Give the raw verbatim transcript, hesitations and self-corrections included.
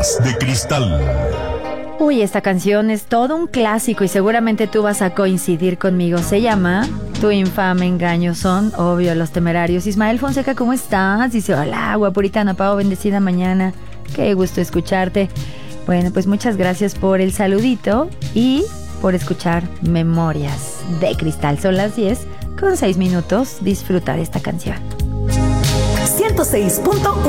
Memorias de Cristal. Uy, esta canción es todo un clásico y seguramente tú vas a coincidir conmigo. Se llama Tu infame engaño. Son, obvio, Los Temerarios. Ismael Fonseca, ¿cómo estás? Dice, hola, guapuritana, Pau, bendecida mañana. Qué gusto escucharte. Bueno, pues muchas gracias por el saludito y por escuchar Memorias de Cristal. Son las diez con seis minutos. Disfruta de esta canción. ciento seis punto uno